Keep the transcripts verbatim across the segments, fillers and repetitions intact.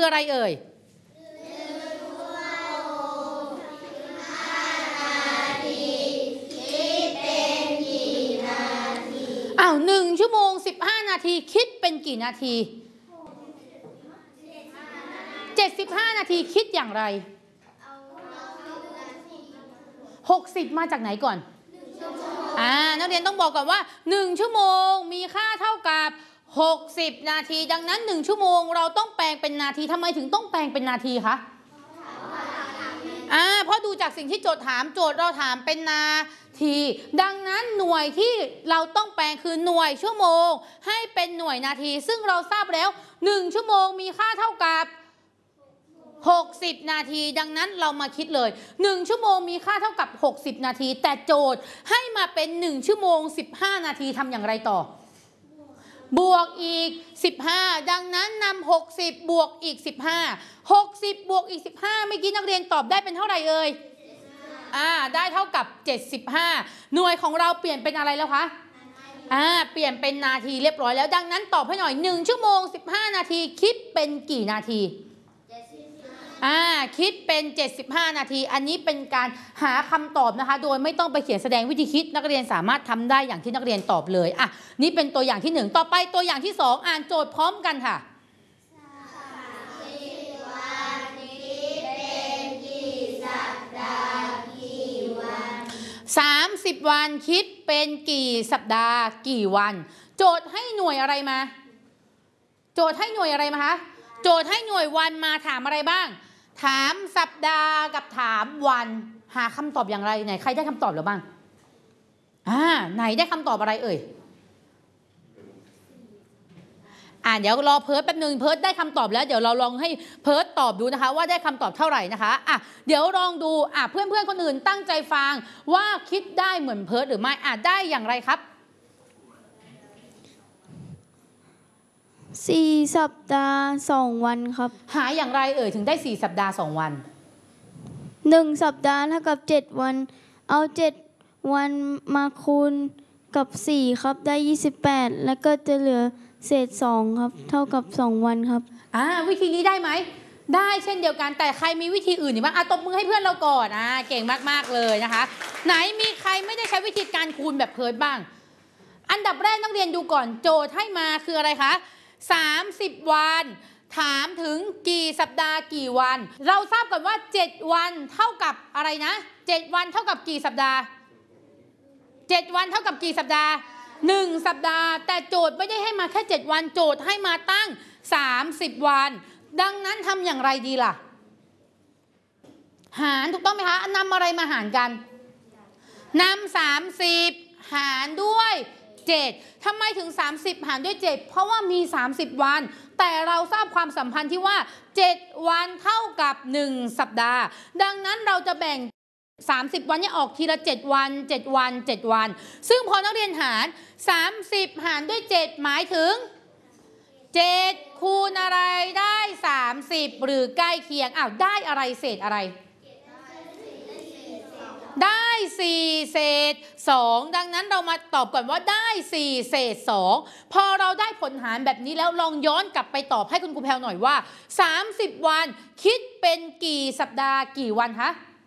คืออะไรเอ่ยอ้าวหนึ่งชั่วโมงสิบห้านาทีคิดเป็นกี่นาทีเจ็ดสิบห้านาทีคิดอย่างไรหกสิบมาจากไหนก่อนอ่านักเรียนต้องบอกก่อนว่าหนึ่งชั่วโมงมีค่าเท่ากับหกสิบนาทีดังนั้นหนึ่งชั่วโมงเราต้องแปลงเป็นนาทีทำไมถึงต้องแปลงเป็นนาทีคะอ่าเพราะดูจากสิ่งที่โจทย์ถามโจทย์เราถามเป็นนาทีดังนั้นหน่วยที่เราต้องแปลงคือหน่วยชั่วโมงให้เป็นหน่วยนาทีซึ่งเราทราบแล้วหนึ่งชั่วโมงมีค่าเท่ากับหกสิบนาทีดังนั้นเรามาคิดเลยหนึ่งชั่วโมงมีค่าเท่ากับหกสิบนาทีแต่โจทย์ให้มาเป็นหนึ่งชั่วโมงสิบห้านาทีทำอย่างไรต่อบวกอีกสิบห้าดังนั้นนำหกสิบบวกอีกสิบห้า หกสิบบวกอีกสิบห้าเมื่อกี้นักเรียนตอบได้เป็นเท่าไหร่เอ่ยอ่าได้เท่ากับเจ็ดสิบห้าหน่วยของเราเปลี่ยนเป็นอะไรแล้วคะอ่าเปลี่ยนเป็นนาทีเรียบร้อยแล้วดังนั้นตอบให้หน่อยหนึ่งชั่วโมงสิบห้านาทีคิดเป็นกี่นาทีอ่าคิดเป็นเจ็ดสิบห้านาทีอันนี้เป็นการหาคำตอบนะคะโดยไม่ต้องไปเขียนแสดงวิธีคิดนักเรียนสามารถทำได้อย่างที่นักเรียนตอบเลยอ่ะนี่เป็นตัวอย่างที่หนึ่งต่อไปตัวอย่างที่สองอ่านโจทย์พร้อมกันค่ะสามสิบวันคิดเป็นกี่สัปดาห์กี่วันโจทย์ให้หน่วยอะไรมาโจทย์ให้หน่วยอะไรมาคะโจทย์ให้หน่วยวันมาถามอะไรบ้างถามสัปดาห์กับถามวันหาคำตอบอย่างไรไหนใครได้คำตอบแล้วบ้างอ่าไหนได้คำตอบอะไรเอ่ยอ่าเดี๋ยวรอเพิร์ดแป๊บนึงเพิร์ดได้คำตอบแล้วเดี๋ยวเราลองให้เพิร์ดตอบดูนะคะว่าได้คำตอบเท่าไหร่นะคะอ่ะเดี๋ยวลองดูอ่ะเพื่อนเพื่อนคนอื่นตั้งใจฟังว่าคิดได้เหมือนเพิร์ดหรือไม่อ่ะได้อย่างไรครับสี่สัปดาห์สองวันครับหาอย่างไรเอ่ยถึงได้สี่สัปดาห์สองวันหนึ่งสัปดาห์เท่ากับเจ็ดวันเอาเจ็ดวันมาคูณกับสี่ครับได้ยี่สิบแปดแล้วก็จะเหลือเศษสองครับเท่ากับสองวันครับอ่าวิธีนี้ได้ไหมได้เช่นเดียวกันแต่ใครมีวิธีอื่นอีกบ้างอ่ะตบมือให้เพื่อนเราก่อนอ่าเก่งมากๆเลยนะคะไหนมีใครไม่ได้ใช้วิธีการคูณแบบเพิร์ดบ้างอันดับแรกนักเรียนดูก่อนโจทย์ให้มาคืออะไรคะสามสิบวันถามถึงกี่สัปดาห์กี่วันเราทราบก่อนว่าเจ็ดวันเท่ากับอะไรนะเจ็ดวันเท่ากับกี่สัปดาห์เจ็ดวันเท่ากับกี่สัปดาห์หนึ่งสัปดาห์แต่โจทย์ไม่ได้ให้มาแค่เจ็ดวันโจทย์ให้มาตั้งสามสิบวันดังนั้นทำอย่างไรดีล่ะหารถูกต้องไหมคะนำอะไรมาหารกันนำสามสิบหารด้วยเจ็ดทำไมถึงสามสิบหารด้วยเจ็ดเพราะว่ามีสามสิบวันแต่เราทราบความสัมพันธ์ที่ว่าเจ็ดวันเท่ากับหนึ่งสัปดาห์ดังนั้นเราจะแบ่งสามสิบวันนี้ออกทีละเจ็ดวันเจ็ดวันเจ็ดวันซึ่งพอนักเรียนหารสามสิบหารด้วยเจ็ดหมายถึงเจ็ดคูณอะไรได้สามสิบหรือใกล้เคียงอ้าวได้อะไรเศษอะไรได้สี่เศษสองดังนั้นเรามาตอบก่อนว่าได้สี่เศษสองพอเราได้ผลหารแบบนี้แล้วลองย้อนกลับไปตอบให้คุณครูแพรวหน่อยว่าสามสิบวันคิดเป็นกี่สัปดาห์กี่วันคะ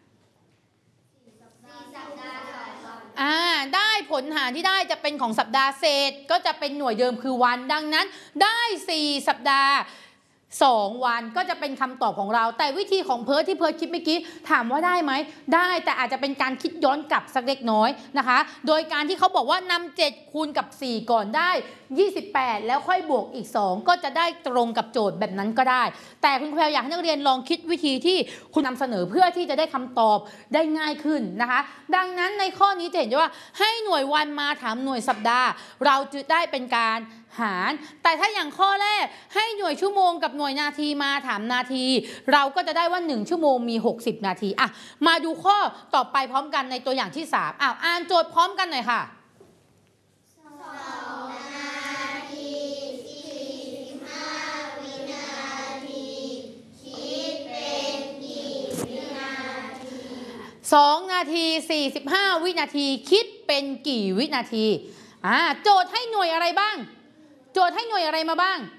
อ่าได้ผลหารที่ได้จะเป็นของสัปดาห์เศษก็จะเป็นหน่วยเดิมคือวันดังนั้นได้สี่สัปดาห์สองวันก็จะเป็นคำตอบของเราแต่วิธีของเพิร์ทที่เพิร์ทคิดเมื่อกี้ถามว่าได้ไหมได้แต่อาจจะเป็นการคิดย้อนกลับสักเล็กน้อยนะคะโดยการที่เขาบอกว่านำเจ็ดคูณกับสี่ก่อนได้ยี่สิบแปดแล้วค่อยบวกอีกสองก็จะได้ตรงกับโจทย์แบบนั้นก็ได้แต่คุณครูอยากให้นักเรียนลองคิดวิธีที่คุณนำเสนอเพื่อที่จะได้คำตอบได้ง่ายขึ้นนะคะดังนั้นในข้อนี้จะเห็นว่าให้หน่วยวันมาถามหน่วยสัปดาห์เราจะได้เป็นการหารแต่ถ้าอย่างข้อแรกให้หน่วยชั่วโมงกับหน่วยนาทีมาถามนาทีเราก็จะได้ว่าหนึ่งชั่วโมงมีหกสิบนาทีอ่ะมาดูข้อต่อไปพร้อมกันในตัวอย่างที่สามอ้าวอ่านโจทย์พร้อมกันหน่อยค่ะสองนาทีสี่สิบห้าวินาทีคิดเป็นกี่วินาทีอ่าโจทย์ให้หน่วยอะไรบ้างโจทย์ให้หน่วยอะไรมาบ้าง